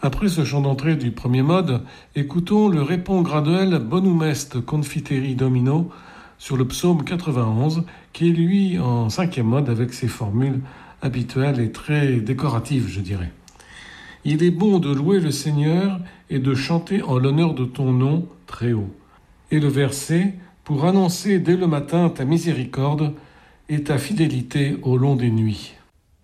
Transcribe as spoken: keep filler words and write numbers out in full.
Après ce chant d'entrée du premier mode, écoutons le répond graduel Bonum est confiteri Domino sur le psaume quatre-vingt-onze, qui est lui en cinquième mode avec ses formules habituelles et très décoratives, je dirais. Il est bon de louer le Seigneur et de chanter en l'honneur de ton nom très haut. Et le verset, pour annoncer dès le matin ta miséricorde et ta fidélité au long des nuits.